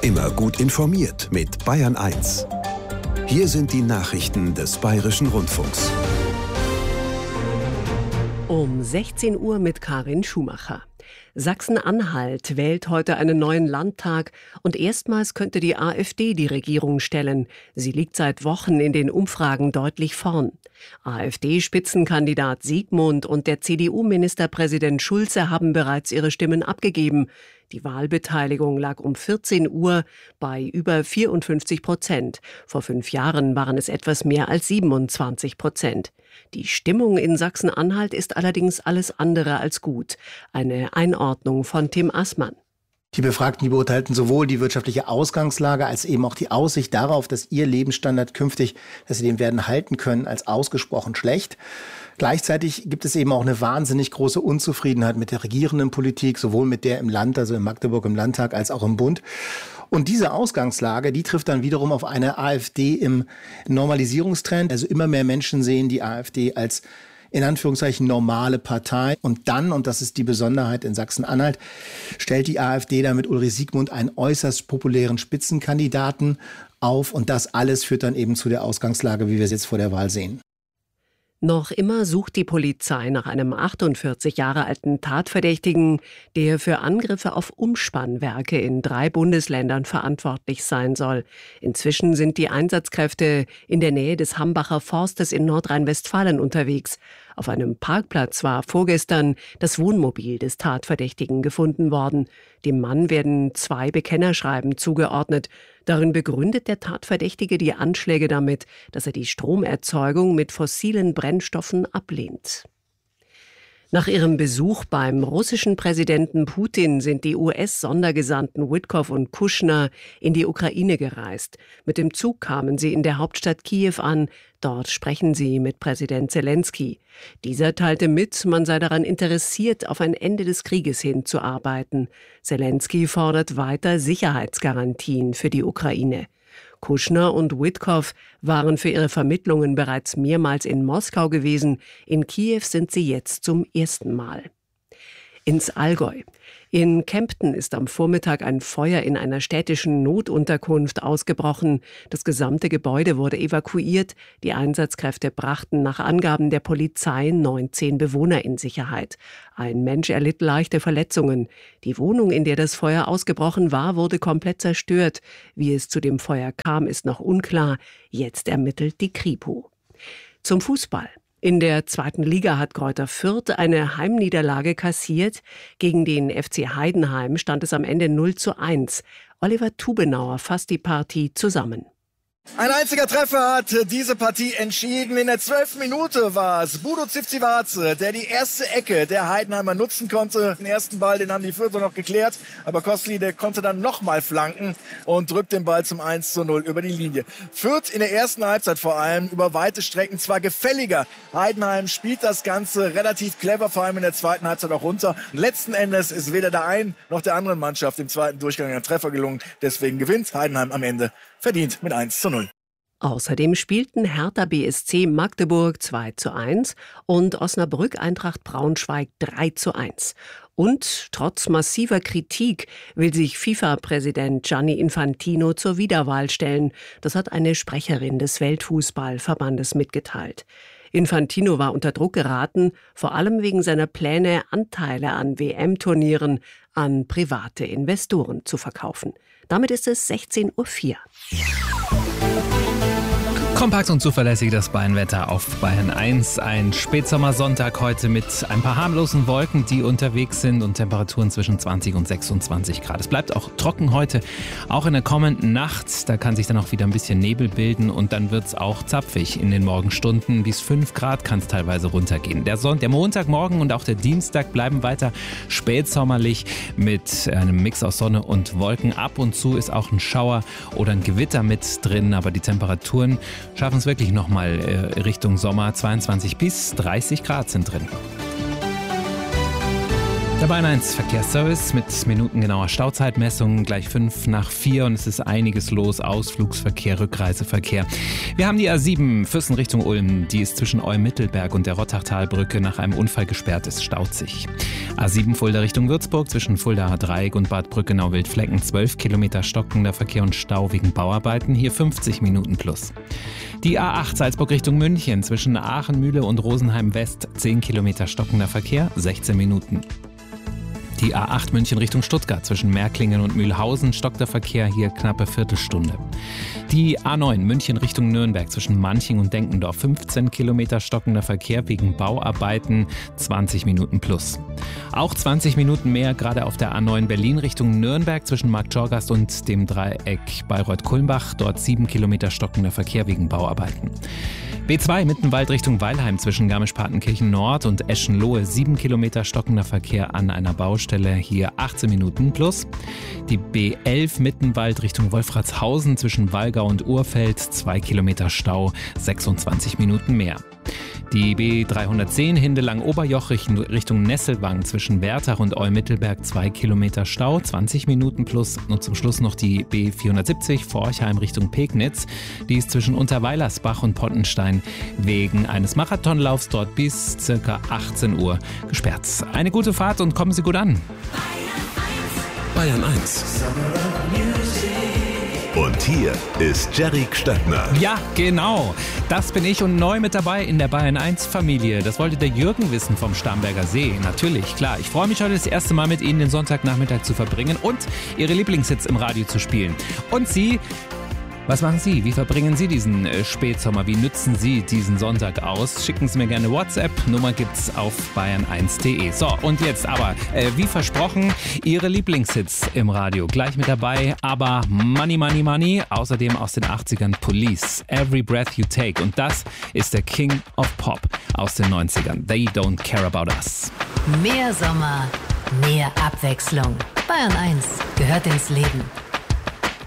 Immer gut informiert mit Bayern 1. Hier sind die Nachrichten des Bayerischen Rundfunks. Um 16 Uhr mit Karin Schumacher. Sachsen-Anhalt wählt heute einen neuen Landtag und erstmals könnte die AfD die Regierung stellen. Sie liegt seit Wochen in den Umfragen deutlich vorn. AfD-Spitzenkandidat Siegmund und der CDU-Ministerpräsident Schulze haben bereits ihre Stimmen abgegeben. Die Wahlbeteiligung lag um 14 Uhr bei über 54%. Vor 5 Jahren waren es etwas mehr als 27%. Die Stimmung in Sachsen-Anhalt ist allerdings alles andere als gut. Eine Einordnung von Tim Assmann. Die Befragten, die beurteilten sowohl die wirtschaftliche Ausgangslage als eben auch die Aussicht darauf, dass ihr Lebensstandard künftig, dass sie den werden halten können, als ausgesprochen schlecht. Gleichzeitig gibt es eben auch eine wahnsinnig große Unzufriedenheit mit der regierenden Politik, sowohl mit der im Land, also in Magdeburg im Landtag, als auch im Bund. Und diese Ausgangslage, die trifft dann wiederum auf eine AfD im Normalisierungstrend. Also immer mehr Menschen sehen die AfD als in Anführungszeichen normale Partei. Und dann, und das ist die Besonderheit in Sachsen-Anhalt, stellt die AfD da mit Ulrich Siegmund einen äußerst populären Spitzenkandidaten auf. Und das alles führt dann eben zu der Ausgangslage, wie wir es jetzt vor der Wahl sehen. Noch immer sucht die Polizei nach einem 48 Jahre alten Tatverdächtigen, der für Angriffe auf Umspannwerke in 3 Bundesländern verantwortlich sein soll. Inzwischen sind die Einsatzkräfte in der Nähe des Hambacher Forstes in Nordrhein-Westfalen unterwegs. Auf einem Parkplatz war vorgestern das Wohnmobil des Tatverdächtigen gefunden worden. Dem Mann werden 2 Bekennerschreiben zugeordnet. Darin begründet der Tatverdächtige die Anschläge damit, dass er die Stromerzeugung mit fossilen Brennstoffen ablehnt. Nach ihrem Besuch beim russischen Präsidenten Putin sind die US-Sondergesandten Witkow und Kushner in die Ukraine gereist. Mit dem Zug kamen sie in der Hauptstadt Kiew an. Dort sprechen sie mit Präsident Zelensky. Dieser teilte mit, man sei daran interessiert, auf ein Ende des Krieges hinzuarbeiten. Zelensky fordert weiter Sicherheitsgarantien für die Ukraine. Kushner und Witkow waren für ihre Vermittlungen bereits mehrmals in Moskau gewesen. In Kiew sind sie jetzt zum ersten Mal. Ins Allgäu. In Kempten ist am Vormittag ein Feuer in einer städtischen Notunterkunft ausgebrochen. Das gesamte Gebäude wurde evakuiert. Die Einsatzkräfte brachten nach Angaben der Polizei 19 Bewohner in Sicherheit. Ein Mensch erlitt leichte Verletzungen. Die Wohnung, in der das Feuer ausgebrochen war, wurde komplett zerstört. Wie es zu dem Feuer kam, ist noch unklar. Jetzt ermittelt die Kripo. Zum Fußball. In der 2. Liga hat Greuther Fürth eine Heimniederlage kassiert. Gegen den FC Heidenheim stand es am Ende 0:1. Oliver Tubenauer fasst die Partie zusammen. Ein einziger Treffer hat diese Partie entschieden. In der 12. Minute war es Budo Zivcivaze, der die erste Ecke der Heidenheimer nutzen konnte. Den ersten Ball, den haben die Fürther noch geklärt. Aber Kostli, der konnte dann nochmal flanken und drückt den Ball zum 1:0 über die Linie. Fürth in der ersten Halbzeit vor allem über weite Strecken zwar gefälliger. Heidenheim spielt das Ganze relativ clever, vor allem in der zweiten Halbzeit auch runter. Und letzten Endes ist weder der einen noch der anderen Mannschaft im zweiten Durchgang ein Treffer gelungen. Deswegen gewinnt Heidenheim am Ende verdient mit 1:0. Außerdem spielten Hertha BSC Magdeburg 2:1 und Osnabrück Eintracht Braunschweig 3:1. Und trotz massiver Kritik will sich FIFA-Präsident Gianni Infantino zur Wiederwahl stellen. Das hat eine Sprecherin des Weltfußballverbandes mitgeteilt. Infantino war unter Druck geraten, vor allem wegen seiner Pläne, Anteile an WM-Turnieren an private Investoren zu verkaufen. Damit ist es 16:04 Uhr. Kompakt und zuverlässig das Bayernwetter auf Bayern 1. Ein Spätsommersonntag heute mit ein paar harmlosen Wolken, die unterwegs sind und Temperaturen zwischen 20 und 26 Grad. Es bleibt auch trocken heute, auch in der kommenden Nacht. Da kann sich dann auch wieder ein bisschen Nebel bilden und dann wird es auch zapfig in den Morgenstunden. Bis 5 Grad kann es teilweise runtergehen. Der Montagmorgen und auch der Dienstag bleiben weiter spätsommerlich mit einem Mix aus Sonne und Wolken. Ab und zu ist auch ein Schauer oder ein Gewitter mit drin, aber die Temperaturen schaffen es wirklich nochmal Richtung Sommer. 22 bis 30 Grad sind drin. Der Bayern 1 Verkehrsservice mit minutengenauer Stauzeitmessung, gleich 5 nach 4 und es ist einiges los, Ausflugsverkehr, Rückreiseverkehr. Wir haben die A7 Füssen Richtung Ulm, die ist zwischen Olm-Mittelberg und der Rottachtalbrücke nach einem Unfall gesperrt, es staut sich. A7 Fulda Richtung Würzburg zwischen Fuldaer Dreieck und Bad Brückenau-Wildflecken 12 Kilometer stockender Verkehr und Stau wegen Bauarbeiten, hier 50 Minuten plus. Die A8 Salzburg Richtung München zwischen Aachenmühle und Rosenheim West 10 Kilometer stockender Verkehr, 16 Minuten. Die A8 München Richtung Stuttgart zwischen Märklingen und Mühlhausen stockt der Verkehr, hier knappe Viertelstunde. Die A9 München Richtung Nürnberg zwischen Manching und Denkendorf 15 Kilometer stockender Verkehr wegen Bauarbeiten, 20 Minuten plus. Auch 20 Minuten mehr gerade auf der A9 Berlin Richtung Nürnberg zwischen Marktschorgast und dem Dreieck Bayreuth-Kulmbach, dort 7 Kilometer stockender Verkehr wegen Bauarbeiten. B2 Mittenwald Richtung Weilheim zwischen Garmisch-Partenkirchen Nord und Eschenlohe 7 Kilometer stockender Verkehr an einer Baustelle, hier 18 Minuten plus. Die B11 Mittenwald Richtung Wolfratshausen zwischen Wallgau und Urfeld 2 Kilometer Stau, 26 Minuten mehr. Die B310 Hindelang-Oberjoch Richtung Nesselwang zwischen Wertach und Olm-Mittelberg 2 Kilometer Stau, 20 Minuten plus. Und zum Schluss noch die B470 Forchheim Richtung Pegnitz. Die ist zwischen Unterweilersbach und Pottenstein wegen eines Marathonlaufs dort bis ca. 18 Uhr gesperrt. Eine gute Fahrt und kommen Sie gut an. Bayern 1. Und hier ist Jerry Stöckner. Ja, genau. Das bin ich und neu mit dabei in der Bayern 1 Familie. Das wollte der Jürgen wissen vom Starnberger See. Natürlich, klar. Ich freue mich heute das erste Mal mit Ihnen den Sonntagnachmittag zu verbringen und Ihre Lieblingshits im Radio zu spielen. Und Sie... Was machen Sie? Wie verbringen Sie diesen Spätsommer? Wie nützen Sie diesen Sonntag aus? Schicken Sie mir gerne WhatsApp. Nummer gibt's auf bayern1.de. So, und jetzt aber, wie versprochen, Ihre Lieblingshits im Radio. Gleich mit dabei, aber Money, Money, Money. Außerdem aus den 80ern Police, Every Breath You Take. Und das ist der King of Pop aus den 90ern. They Don't Care About Us. Mehr Sommer, mehr Abwechslung. Bayern 1 gehört ins Leben.